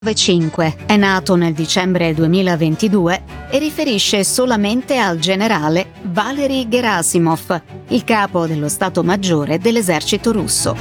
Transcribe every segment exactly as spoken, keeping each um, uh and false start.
cinque è nato nel dicembre duemilaventidue e riferisce solamente al generale Valery Gerasimov, il capo dello Stato Maggiore dell'esercito russo.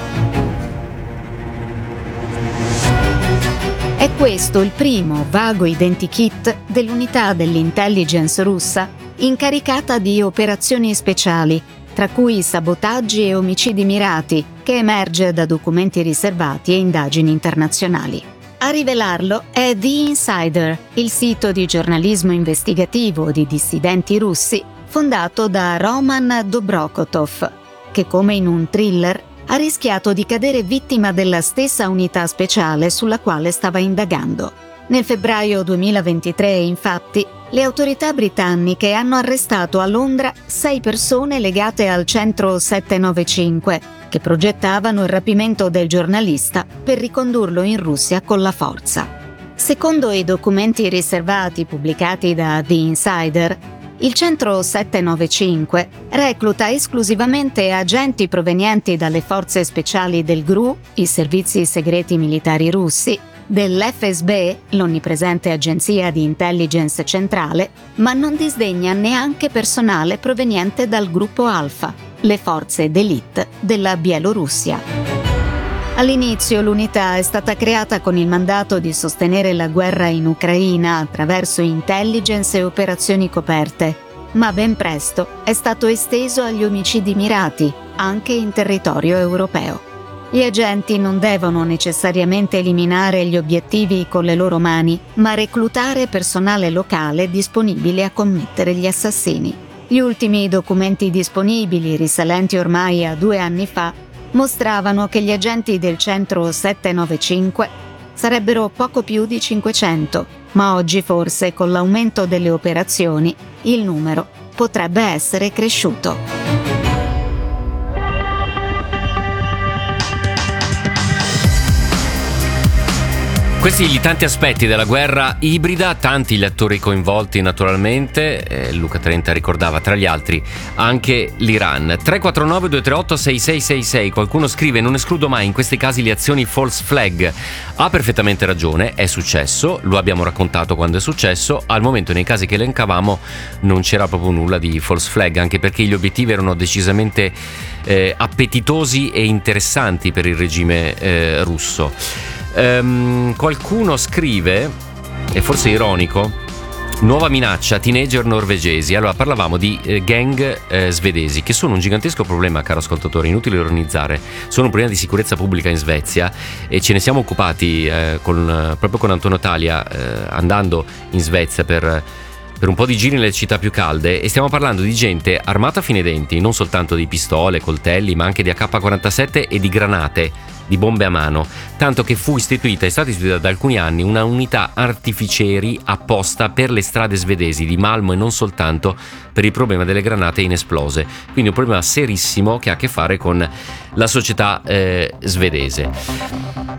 È questo il primo vago identikit dell'unità dell'intelligence russa incaricata di operazioni speciali, tra cui sabotaggi e omicidi mirati, che emerge da documenti riservati e indagini internazionali. A rivelarlo è The Insider, il sito di giornalismo investigativo di dissidenti russi fondato da Roman Dobrokotov, che come in un thriller ha rischiato di cadere vittima della stessa unità speciale sulla quale stava indagando. Nel febbraio duemilaventitré, infatti, le autorità britanniche hanno arrestato a Londra sei persone legate al centro settecentonovantacinque, che progettavano il rapimento del giornalista per ricondurlo in Russia con la forza. Secondo i documenti riservati pubblicati da The Insider, il centro settecentonovantacinque recluta esclusivamente agenti provenienti dalle forze speciali del G R U, i servizi segreti militari russi, dell'F S B, l'onnipresente agenzia di intelligence centrale, ma non disdegna neanche personale proveniente dal gruppo Alfa, le forze d'élite della Bielorussia. All'inizio l'unità è stata creata con il mandato di sostenere la guerra in Ucraina attraverso intelligence e operazioni coperte, ma ben presto è stato esteso agli omicidi mirati, anche in territorio europeo. Gli agenti non devono necessariamente eliminare gli obiettivi con le loro mani, ma reclutare personale locale disponibile a commettere gli assassini. Gli ultimi documenti disponibili, risalenti ormai a due anni fa, mostravano che gli agenti del centro settecentonovantacinque sarebbero poco più di cinquecento, ma oggi forse con l'aumento delle operazioni il numero potrebbe essere cresciuto. Questi gli tanti aspetti della guerra ibrida, tanti gli attori coinvolti naturalmente, eh, Luca Trenta ricordava tra gli altri anche l'Iran. tre quattro nove due tre otto sei sei sei sei, qualcuno scrive: non escludo mai in questi casi le azioni false flag. Ha perfettamente ragione, è successo, lo abbiamo raccontato quando è successo, al momento nei casi che elencavamo non c'era proprio nulla di false flag, anche perché gli obiettivi erano decisamente eh, appetitosi e interessanti per il regime eh, russo. Um, qualcuno scrive, e forse ironico: nuova minaccia, teenager norvegesi. Allora, parlavamo di eh, gang eh, svedesi, che sono un gigantesco problema, caro ascoltatore, inutile ironizzare. Sono un problema di sicurezza pubblica in Svezia e ce ne siamo occupati eh, con, proprio con Antonio Talia, eh, andando in Svezia per... per un po' di giri nelle città più calde, e stiamo parlando di gente armata fino ai denti, non soltanto di pistole, coltelli, ma anche di A K quarantasette e di granate, di bombe a mano, tanto che fu istituita, è stata istituita da alcuni anni una unità artificieri apposta per le strade svedesi di Malmö, e non soltanto per il problema delle granate inesplose. Quindi un problema serissimo che ha a che fare con la società eh, svedese.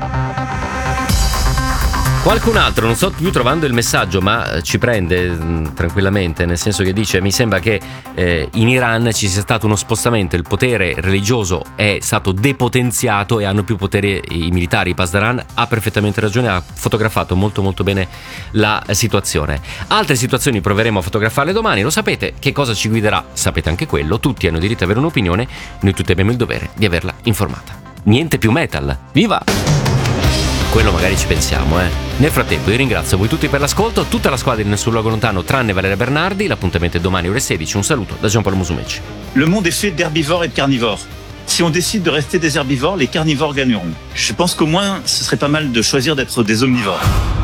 Qualcun altro, non sto più trovando il messaggio, ma ci prende mh, tranquillamente, nel senso che dice: mi sembra che eh, in Iran ci sia stato uno spostamento, il potere religioso è stato depotenziato e hanno più potere i militari. Pasdaran ha perfettamente ragione, ha fotografato molto molto bene la situazione. Altre situazioni proveremo a fotografarle domani, lo sapete che cosa ci guiderà, sapete anche quello, tutti hanno diritto ad avere un'opinione, noi tutti abbiamo il dovere di averla informata. Niente più metal, viva! Quello magari ci pensiamo, eh. Nel frattempo io ringrazio voi tutti per l'ascolto, tutta la squadra di Nessun Luogo Lontano tranne Valeria Bernardi. L'appuntamento è domani ore sedici. Un saluto da Giampaolo Musumeci. Le monde est fait d'herbivores et de carnivores. Si on décide de rester des herbivores, les carnivores gagneront. Je pense qu'au moins ce serait pas mal de choisir d'être des omnivores.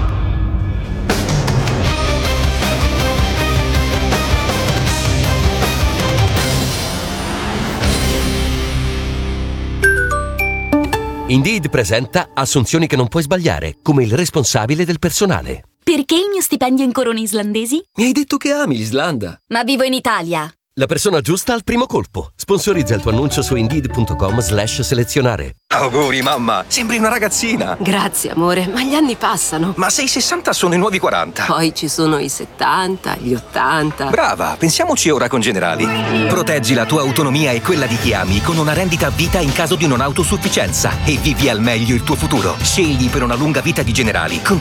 Indeed presenta assunzioni che non puoi sbagliare, come il responsabile del personale. Perché il mio stipendio in corone islandesi? Mi hai detto che ami l'Islanda. Ma vivo in Italia. La persona giusta al primo colpo. Sponsorizza il tuo annuncio su Indeed.com slash selezionare. Auguri mamma, sembri una ragazzina. Grazie amore, ma gli anni passano. Ma se i sessanta sono i nuovi quaranta? Poi ci sono i settanta, gli ottanta. Brava, pensiamoci ora con Generali. Proteggi la tua autonomia e quella di chi ami con una rendita a vita in caso di non autosufficienza e vivi al meglio il tuo futuro. Scegli per una lunga vita di Generali con